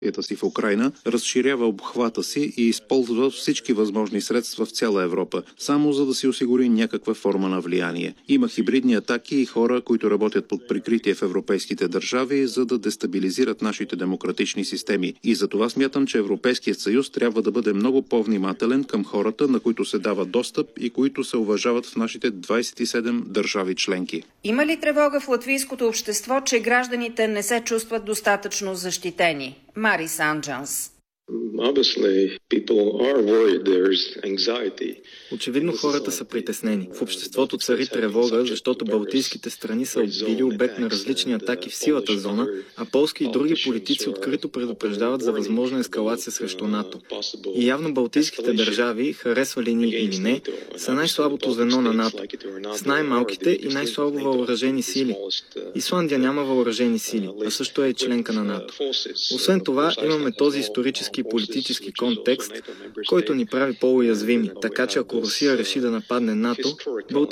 си в Украйна, разширява обхвата си и използва всички възможни средства в цяла Европа, само за да си осигури някаква форма на влияние. Има хибридни атаки и хора, които работят под прикритие в европейските държави, за да дестабилизират нашите демократични системи. И за това смятам, че Европейският съюз трябва да бъде много по-внимателен към хората, на които се дава достъп и които се уважават в нашите 27 държави членки. Има ли тревога в латвийското общество, че гражданите не се чувстват достатъчно защитени? Марис Анджанс. Очевидно хората са притеснени. В обществото цари тревога, защото балтийските страни са били обект на различни атаки в силата зона, а полски и други политици открито предупреждават за възможна ескалация срещу НАТО. И явно балтийските държави, харесвали ни или не, са най-слабото звено на НАТО, с най-малките и най-слабо въоръжени сили. Исландия няма въоръжени сили, а също е и членка на НАТО. Освен това, имаме този исторически и политически контекст, който ни прави по-уязвими, така че ако Русия реши да нападне НАТО,